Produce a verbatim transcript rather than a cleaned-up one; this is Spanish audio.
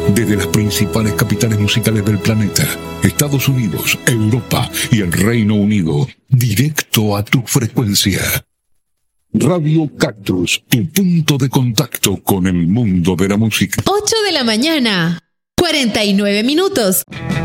Desde las principales capitales musicales del planeta, Estados Unidos, Europa y el Reino Unido, directo a tu frecuencia. Radio Cactus, tu punto de contacto con el mundo de la música. ocho de la mañana, cuarenta y nueve minutos.